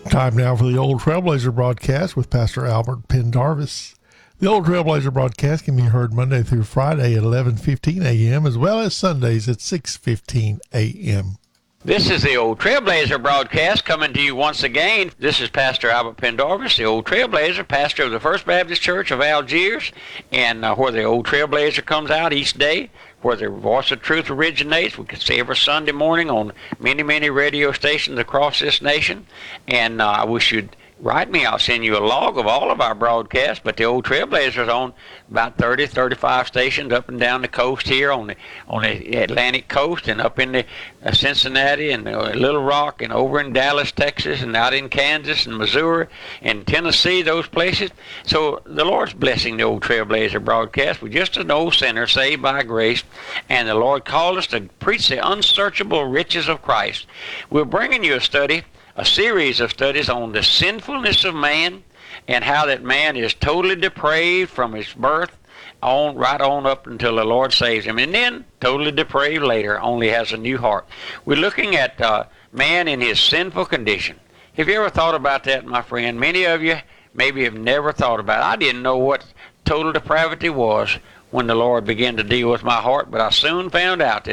Time now for the Old Trailblazer broadcast with Pastor Albert Pendarvis. The Old Trailblazer broadcast can be heard Monday through Friday at 11:15 a.m. as well as Sundays at 6:15 a.m. This is the Old Trailblazer broadcast coming to you once again. This is Pastor Albert Pendarvis, the Old Trailblazer, pastor of the First Baptist Church of Algiers, and where the Old Trailblazer comes out each day, where the voice of truth originates. We can see every Sunday morning on many, many radio stations across this nation. And I wish you'd write me. I'll send you a log of all of our broadcasts. But the Old Trailblazer's on about 30, 35 stations up and down the coast here on the Atlantic coast and up in the Cincinnati and Little Rock and over in Dallas, Texas, and out in Kansas and Missouri and Tennessee, those places. So the Lord's blessing the Old Trailblazer broadcast. We're just an old sinner saved by grace, and the Lord called us to preach the unsearchable riches of Christ. We're bringing you a series of studies on the sinfulness of man and how that man is totally depraved from his birth right on up until the Lord saves him, and then totally depraved later, only has a new heart. We're looking at man in his sinful condition. Have you ever thought about that, my friend? Many of you maybe have never thought about it. I didn't know what total depravity was when the Lord began to deal with my heart, but I soon found out